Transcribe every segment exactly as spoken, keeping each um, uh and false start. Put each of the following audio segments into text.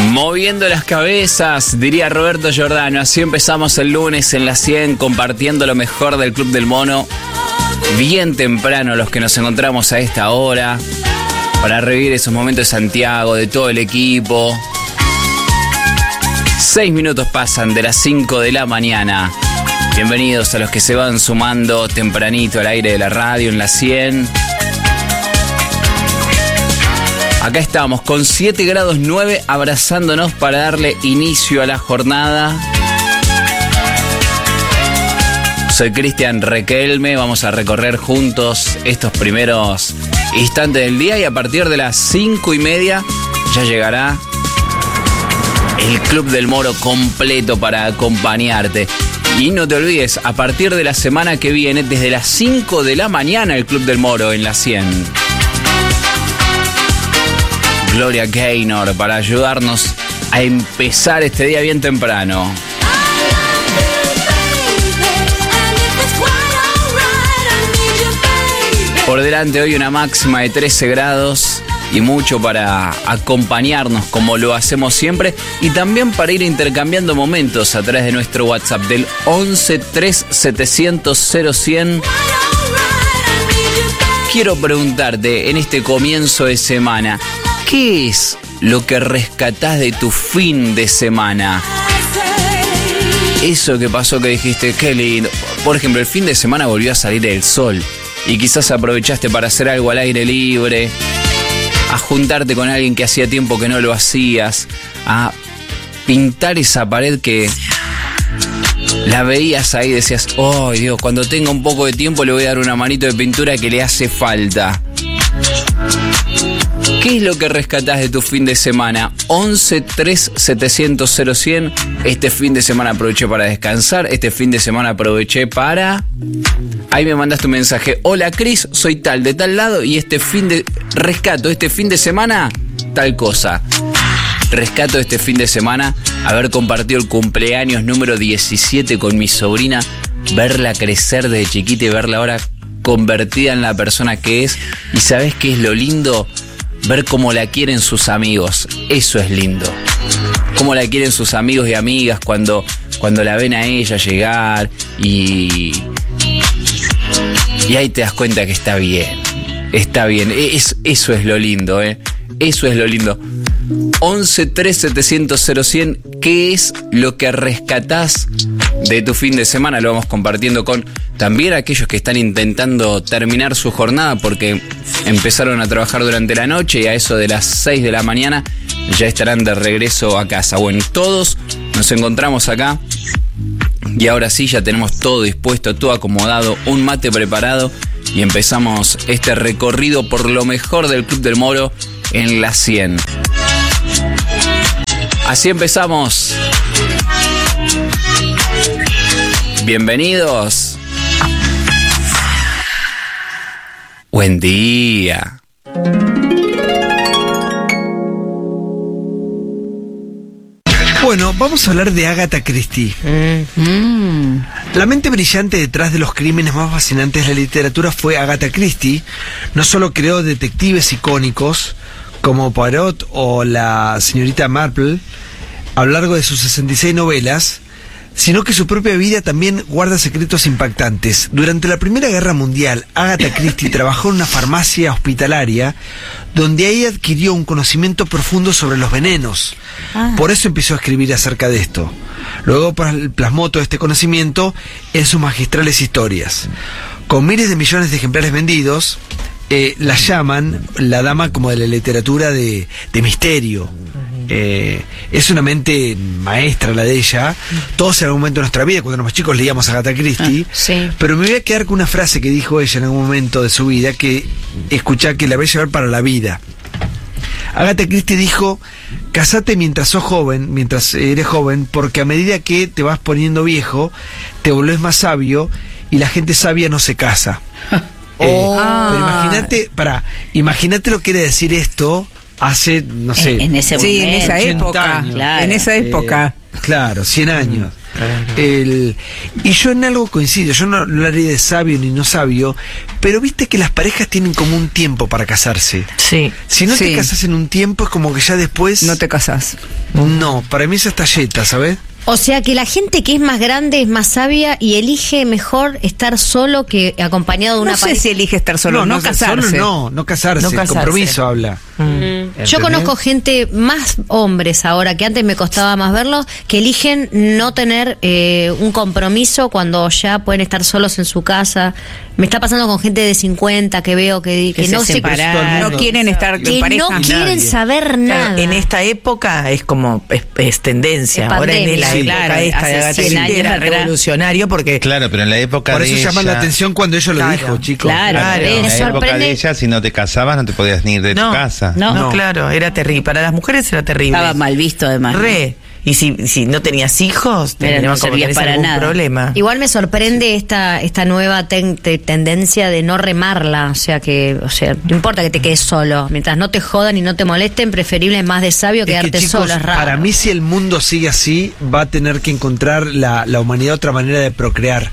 Moviendo las cabezas, diría Roberto Giordano. Así empezamos el lunes en la cien, compartiendo lo mejor del Club del Mono. Bien temprano los que nos encontramos a esta hora, para revivir esos momentos de Santiago, de todo el equipo. Seis minutos pasan de las cinco de la mañana. Bienvenidos a los que se van sumando tempranito al aire de la radio en la cien. Acá estamos con siete grados nueve, abrazándonos para darle inicio a la jornada. Soy Cristian Requelme, vamos a recorrer juntos estos primeros instantes del día y a partir de las cinco y media ya llegará el Club del Moro completo para acompañarte. Y no te olvides, a partir de la semana que viene, desde las cinco de la mañana, el Club del Moro en la cien. Gloria Gaynor para ayudarnos a empezar este día bien temprano. Por delante hoy una máxima de trece grados y mucho para acompañarnos como lo hacemos siempre y también para ir intercambiando momentos a través de nuestro WhatsApp del once tres setecientos cero cien. Quiero preguntarte en este comienzo de semana, ¿qué es lo que rescatás de tu fin de semana? Eso que pasó que dijiste, qué lindo. Por ejemplo, el fin de semana volvió a salir el sol y quizás aprovechaste para hacer algo al aire libre, a juntarte con alguien que hacía tiempo que no lo hacías, a pintar esa pared que la veías ahí y decías, oh Dios, cuando tenga un poco de tiempo le voy a dar una manito de pintura que le hace falta. ¿Qué es lo que rescatás de tu fin de semana? once tres setecientos cero cien. Este fin de semana aproveché para descansar. Este fin de semana aproveché para... Ahí me mandaste un mensaje. Hola Cris, soy tal, de tal lado. Y este fin de... Rescato este fin de semana tal cosa. Rescato este fin de semana haber compartido el cumpleaños número diecisiete con mi sobrina. Verla crecer desde chiquita y verla ahora convertida en la persona que es. ¿Y sabés qué es lo lindo? Ver cómo la quieren sus amigos. Eso es lindo. Cómo la quieren sus amigos y amigas cuando, cuando la ven a ella llegar y... Y ahí te das cuenta que está bien. Está bien. Es, eso es lo lindo, ¿eh? Eso es lo lindo. once tres setecientos cero cien. ¿Qué es lo que rescatás de tu fin de semana? Lo vamos compartiendo con también aquellos que están intentando terminar su jornada porque empezaron a trabajar durante la noche y a eso de las seis de la mañana ya estarán de regreso a casa. Bueno, todos nos encontramos acá y ahora sí ya tenemos todo dispuesto, todo acomodado, un mate preparado y empezamos este recorrido por lo mejor del Club del Moro en la cien. Así empezamos. Bienvenidos. Buen día. Bueno, vamos a hablar de Agatha Christie. Mm. La mente brillante detrás de los crímenes más fascinantes de la literatura fue Agatha Christie. No solo creó detectives icónicos como Poirot o la señorita Marple a lo largo de sus sesenta y seis novelas, sino que su propia vida también guarda secretos impactantes. Durante la Primera Guerra Mundial, Agatha Christie trabajó en una farmacia hospitalaria donde ella adquirió un conocimiento profundo sobre los venenos. Ah. Por eso empezó a escribir acerca de esto. Luego plasmó todo este conocimiento en sus magistrales historias. Con miles de millones de ejemplares vendidos, eh, la llaman la dama como de la literatura de, de misterio. Eh, es una mente maestra la de ella. Todos en algún momento de nuestra vida, cuando éramos chicos, leíamos a Agatha Christie. Ah, sí. Pero me voy a quedar con una frase que dijo ella en algún momento de su vida, que escuchá, que la voy a llevar para la vida. Agatha Christie dijo: casate mientras sos joven, mientras eres joven, porque a medida que te vas poniendo viejo, te volvés más sabio y la gente sabia no se casa. Oh. eh, ah. Pero imagínate, para, imagínate lo que quiere decir esto hace, no sé, en, en ese sí, en esa época, años, claro. en esa época. Eh, claro, cien años. El, y yo en algo coincido, yo no hablaré de sabio ni no sabio, pero viste que las parejas tienen como un tiempo para casarse. Sí. Si no sí. te casas en un tiempo, es como que ya después no te casas. No, para mí esa es talleta, ¿sabes? O sea que la gente que es más grande es más sabia y elige mejor estar solo que acompañado de una No sé pareja. si elige estar solo, no, casarse. Solo no, no casarse, No casarse. compromiso habla. Mm. Yo conozco gente, más hombres ahora, que antes me costaba más verlos, que eligen no tener eh, un compromiso cuando ya pueden estar solos en su casa. Me está pasando con gente de cincuenta que veo que, que, Que no se se separaron, no quieren estar que en pareja. no quieren Nadie. saber nada. Claro, en esta época es como es, es tendencia. Es Ahora en pandemia. la Sí, época claro, esta hace de Agatha cien Christie años era atrás. revolucionario porque Claro, pero en la época Por de eso llama ella, la atención cuando ella lo Claro. dijo, chicos. Claro, Claro. me en la época sorprende. de ella, si no te casabas, no te podías ni ir de no, tu casa. no, No. claro, era terrible. Para las mujeres era terrible. Estaba mal visto además. Re. Y si, si no tenías hijos, te Mira, miraban no como servías tenés para algún nada. problema. Igual me sorprende esta esta nueva ten- te- tendencia de no remarla, o sea que, o sea, no importa que te quedes solo, mientras no te jodan y no te molesten, preferible es más de sabio Es que, quedarte chicos, solo, es raro. para mí si el mundo sigue así, va a tener que encontrar la, la humanidad otra manera de procrear.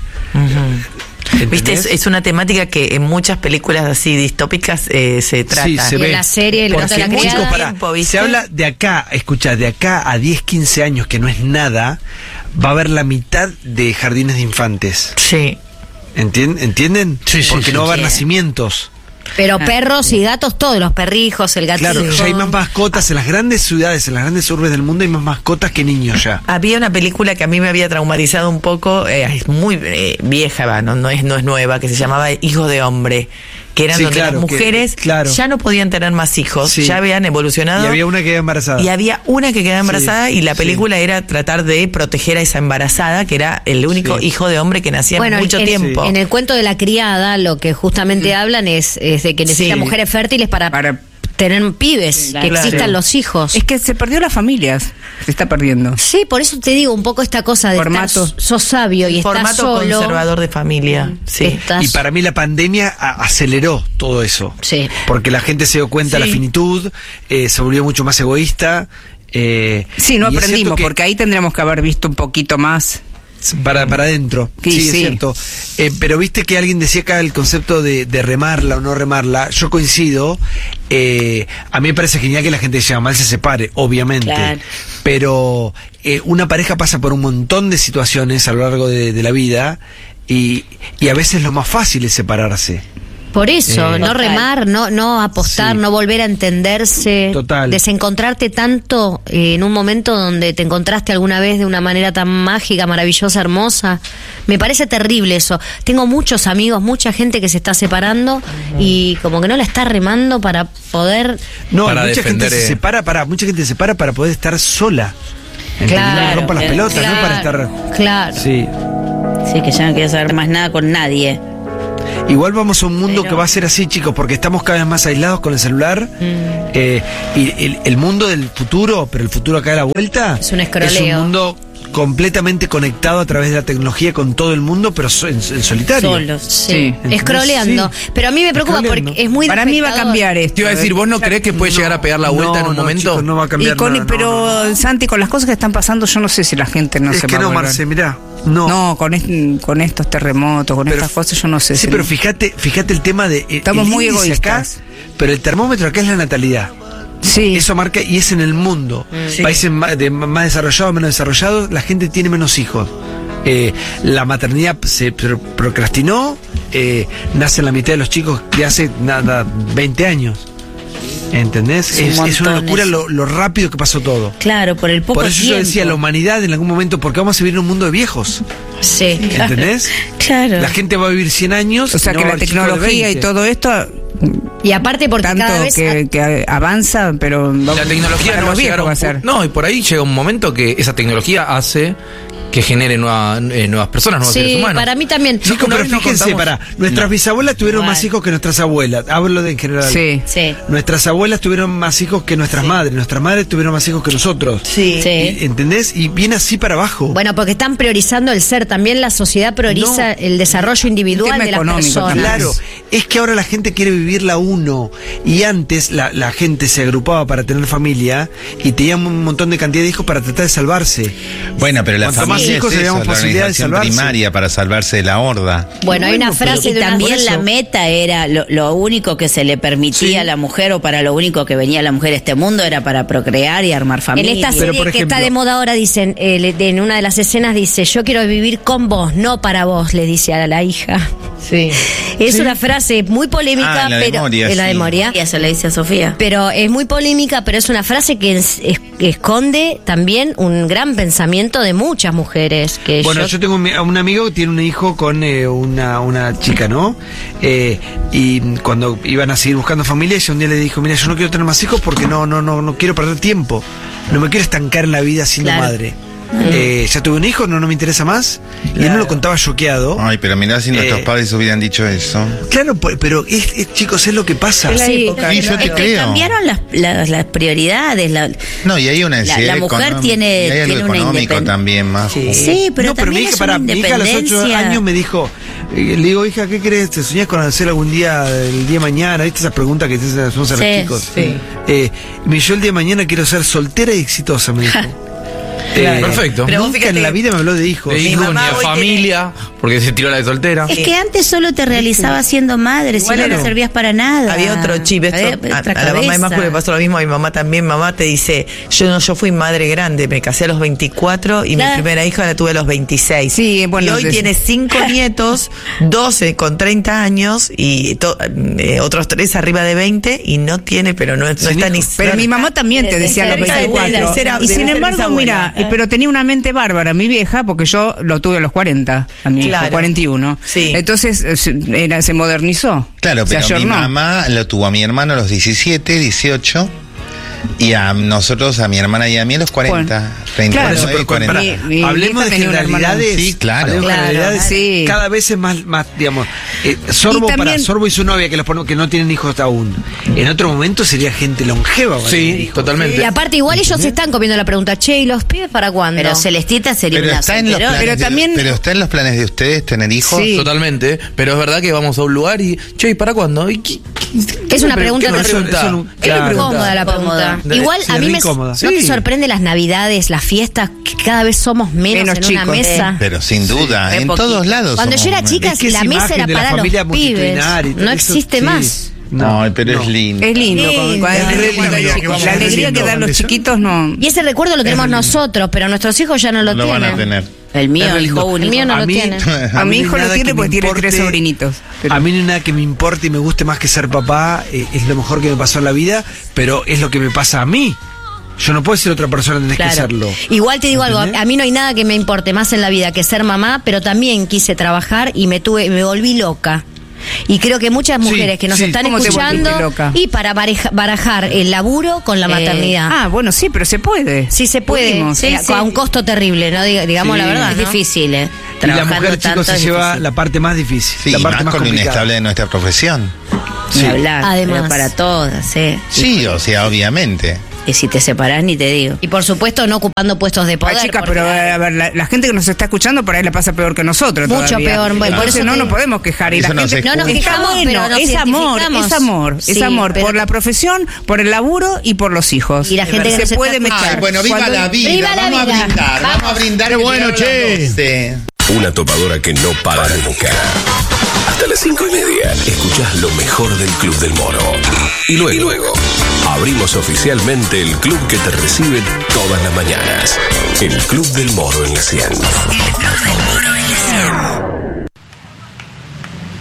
Ujú. Viste, es, es una temática que en muchas películas así distópicas eh, se trata. Sí, se Y ve. en la serie El Porque gato de la mucho criada, Chicos, pará, tiempo, ¿viste? se habla de acá, escucha, de acá a diez, quince años, que no es nada, va a haber la mitad de jardines de infantes. Sí. ¿Entien- ¿Entienden? Sí, sí, Porque sí, no va a haber sí. nacimientos. pero perros y gatos, todos los perrijos, el gatito. Claro, ya hay más mascotas en las grandes ciudades, en las grandes urbes del mundo, hay más mascotas que niños ya. Había una película que a mí me había traumatizado un poco, eh, es muy eh, vieja, va, no, no, es, no es nueva, que se llamaba Hijos de Hombre, que eran Sí, donde claro, las que- mujeres claro. ya no podían tener más hijos, Sí. ya habían evolucionado. Y había una que quedaba embarazada. Y había una que quedaba embarazada Sí, y la sí. película era tratar de proteger a esa embarazada, que era el único Sí. hijo de hombre que nacía Bueno, mucho en, tiempo. en el cuento de la criada, lo que justamente hablan es, es de que necesitan Sí. mujeres fértiles para, Para- tener pibes, Claro. que existan Claro. los hijos. Es que se perdió las familias, se está perdiendo. Sí, por eso te digo un poco esta cosa de Formato. estar, sos sabio y estás Formato solo. conservador de familia. Sí. estás- Y para mí la pandemia a- aceleró todo eso. Sí. Porque la gente se dio cuenta de Sí. la finitud, eh, se volvió mucho más egoísta. eh, Sí, no y es cierto aprendimos, que- porque ahí tendríamos que haber visto un poquito más. Para, para adentro. Sí, Sí, es sí. cierto. Eh, pero viste que alguien decía acá el concepto de, de remarla o no remarla. Yo coincido. Eh, a mí me parece genial que la gente se llama mal se separe, obviamente. Claro. Pero eh, una pareja pasa por un montón de situaciones a lo largo de, de la vida y, y a veces lo más fácil es separarse. Por eso, Eh, no Total. remar, no no apostar, Sí. no volver a entenderse. Total. Desencontrarte tanto eh, en un momento donde te encontraste alguna vez de una manera tan mágica, maravillosa, hermosa. Me parece terrible eso. Tengo muchos amigos, mucha gente que se está separando y como que no la está remando para poder... No, Para mucha defender, gente se eh. separa para, mucha gente se separa para poder estar sola. ¿Entendés? No le rompan las eh, pelotas, claro, no para estar. Claro. Sí. Sí, que ya no quiero saber más nada con nadie. Igual vamos a un mundo Pero- que va a ser así, chicos, porque estamos cada vez más aislados con el celular. Mm. eh, y el, el mundo del futuro, pero el futuro acá a la vuelta, Es un escroleo. es un mundo completamente conectado a través de la tecnología con todo el mundo, pero so- en, en solitario. Solos. Sí, Sí. ¿Entendés? escroleando. Sí. Pero a mí me preocupa Escroleando. porque es muy Para mí va a despertador. cambiar esto. Te iba a decir, ¿vos no creés que puede llegar a pegar la vuelta No, en un no, momento? chicos, no va a cambiar Y con- nada, no, pero, no, no. Santi, con las cosas que están pasando, yo no sé si la gente no es se que va a no, volver. Marce, mirá. No. No, con, est- con estos terremotos, con Pero- estas cosas, yo no sé Sí, si. pero fíjate, fíjate el tema de. eh, Estamos el muy índice egoístas. acá, pero el termómetro acá es la natalidad. Sí. Eso marca, y es en el mundo. Sí. Países ma- de más desarrollados, menos desarrollados, la gente tiene menos hijos. Eh, la maternidad se pro- procrastinó, eh, nacen la mitad de los chicos de hace nada, veinte años. ¿Entendés? Es un Es, es una montón locura eso. lo, lo rápido que pasó todo. Claro, por el poco Por eso tiempo. yo decía, la humanidad en algún momento, porque vamos a vivir en un mundo de viejos. Sí. ¿Entendés? Claro. La gente va a vivir cien años. O sea y no que va a la haber chicos de tecnología y veinte. todo esto, Y aparte porque tanto cada vez... que, que avanza, pero va- La tecnología para no va a los llegar viejos a va un a ser. pu- No, y por ahí llega un momento que esa tecnología hace que genere nueva- eh, nuevas personas, nuevos seres Sí, humanos. para mí también. Chicos, Una pero vez nos fíjense, contamos- para, nuestras No. bisabuelas tuvieron Igual. más hijos que nuestras abuelas. Hablo de en general. Sí. Sí. Nuestras abuelas tuvieron más hijos que nuestras madres. Nuestras madres tuvieron más hijos que nosotros. Sí. Sí. Y- ¿Entendés? Y viene así para abajo. Bueno, porque están priorizando el ser. También la sociedad prioriza No. el desarrollo individual Un tema de las económico personas. también. Claro, es que ahora la gente quiere vivir la uno. Y antes la, la gente se agrupaba para tener familia y tenía un montón de cantidad de hijos para tratar de salvarse. Bueno, pero la Cuanto más los Sí, hijos es teníamos eso, la posibilidad de organización salvarse. primaria para salvarse de la horda. Bueno, hay una frase Y de una- también por la eso. meta era lo, lo único que se le permitía Sí. a la mujer o para lo único que venía la mujer a este mundo era para procrear y armar En familia. esta Pero, serie por que ejemplo- está de moda ahora dicen, eh, le- de- en una de las escenas dice, yo quiero vivir con vos, no para vos, le dice a la hija. Sí. Es una frase muy polémica, Ah, en la de pero Moria, en la de sí. Moria. Y eso le dice a Sofía. Pero es muy polémica, pero es una frase que es- es- esconde también un gran pensamiento de muchas mujeres. Que Bueno, yo, yo tengo un, un amigo que tiene un hijo con eh, una, una chica, ¿no? Eh, y cuando iban a seguir buscando familia, ella un día le dijo, mira, yo no quiero tener más hijos porque no, no, no, no quiero perder tiempo. No me quiero estancar en la vida siendo Claro. madre. Eh, ya tuve un hijo, no, no me interesa más. Y él me lo contaba choqueado. Ay, pero mirá si nuestros Eh, padres hubieran dicho eso. Claro, po- pero es, es- chicos, es lo que pasa. Sí. Sí, yo te Es que creo. cambiaron las, las, las prioridades. La, No, y hay una La- necesidad la mujer económica, tiene- y hay algo tiene una económico independ- también más. Sí. sí, pero no, pero mi también hija, es para, una mi hija a los ocho independencia. años me dijo, eh, le digo, hija, ¿qué crees? ¿Te soñás con hacer algún día, el día de mañana? ¿Viste esas preguntas que te hacen a los Sí, chicos? sí. Eh, me dijo, yo el día de mañana quiero ser soltera y exitosa, me dijo. Claro. Perfecto. Pero vos Nunca fíjate- en la vida me habló de hijos. De Mi hijos, ni mamá de hoy familia, porque se tiró la de soltera. Es que antes solo te realizabas siendo madre, si Igual no, era- no servías para nada. Había otro chip, esto, Había a, otra a la mamá de Majo cabeza. le pasó lo mismo, a mi mamá también. Mamá te dice, yo no, yo fui madre grande, me casé a los veinticuatro y Claro. mi primera hija la tuve a los veintiséis. Sí, bueno, y hoy de- tiene cinco nietos, doce con treinta años y to- eh, otros tres arriba de veinte y no tiene, pero no, no Sin está ni... hijos. Pero mi mamá también te Debe decía a los ser esa veinticuatro. abuela, será- Y debe sin ser embargo, esa mira, abuela. eh, pero tenía una mente bárbara, mi vieja, porque yo lo tuve a los cuarenta, a mi Claro. hijo, cuarenta y uno. Sí. Entonces eh, se- era, se modernizó. Claro, se pero mi ayornó. mamá lo tuvo a mi hermano a los diecisiete, dieciocho y a nosotros, a mi hermana y a mí a los cuarenta, Bueno, treinta y claro, nueve, Pero, cuarenta. pará, Mi- mi hablemos hija de tenía un hermano. generalidades. Sí, claro. Hablemos de Claro, generalidades. sí. Cada vez es más, más digamos, eh, Sorbo Y también- para Sorbo y su novia que los pone- que no tienen hijos aún. En otro momento sería gente longeva. para tener Sí, hijos. totalmente. y aparte igual ellos se están comiendo la pregunta, che, ¿y los pibes para cuándo? Pero Celestita sería Pero una está, en los solterona. planes Pero de- también- pero está en los planes de ustedes tener hijos. Sí. Totalmente, pero es verdad que vamos a un lugar y, che, ¿y para cuándo? ¿Y qué- qué- Es una qué me pregunta qué me que- pregunta? eso no- ¿Qué me claro. pregunta? Incómoda la pregunta. Incómoda. Igual Sí, a mí re me, incómoda. ¿no te Sí. sorprende las navidades, las fiestas, que cada vez somos menos, Menos en chicos. una mesa? Pero sin duda, re en poquito. todos lados. Cuando yo somos era chica, Es que la esa mesa imagen era de la para los familia pibes. multitudinaria y todo No eso, existe sí. más. No, pero no. es lindo. Es lindo. Lindo. con- cuando- Es re cuando hay lindo. chicos. Vamos La a ver alegría lindo, que dan los Vanessa. chiquitos no. Y ese recuerdo lo tenemos nosotros, pero nuestros hijos ya no lo, Lo tienen. van a tener. El mío, Es re el lindo. hijo único. El mío no A lo mí- tiene. A mi no hay hijo lo nada tiene que porque me tiene tres importe- sobrinitos. Pero- A mí no hay nada que me importe y me guste más que ser papá, eh, es lo mejor que me pasó en la vida, pero es lo que me pasa a mí. Yo no puedo ser otra persona, tenés que Claro. serlo. Igual te digo algo, ¿Entendés? a mí no hay nada que me importe más en la vida que ser mamá, pero también quise trabajar y me tuve, me volví loca. Y creo que muchas Sí, mujeres que nos sí. están ¿Cómo te escuchando volviste loca? y para bareja- barajar el laburo con la Eh, maternidad. Ah, bueno, sí, pero se puede. Sí se puede, Pudimos. sí, sí. a un costo terrible, no Diga- digamos Sí. la verdad. Es ¿no? difícil, ¿eh? Y la Trabajando mujer, chicos, tanto se es lleva difícil. la parte más difícil, Sí, la y parte más más, con lo complicada. inestable de nuestra profesión. Ni Sí. hablar, Además. pero para todas, ¿eh? Sí, o sea, obviamente. Y si te separás, ni te digo. Y por supuesto no ocupando puestos de poder. Ay, chica, porque- pero eh, a ver, la, la gente que nos está escuchando por ahí la pasa peor que nosotros. Mucho todavía. peor, bueno, por por eso eso no te- nos podemos quejar. Y Eso la no gente se No nos Está está quejamos, bueno, pero nos es amor, identificamos. es amor, es Sí, amor pero- por la profesión, por el laburo y por los hijos. Y la gente que se nos puede está mezclar. Ay, bueno, viva Cuando- la vida. ¡Viva la vamos vida! a brindar, vamos, a brindar. Qué bueno, che. Una topadora que no para nunca. Hasta las cinco y media escuchás lo mejor del Club del Moro. Y luego, y luego abrimos oficialmente el club que te recibe todas las mañanas. El Club del Moro en la cien.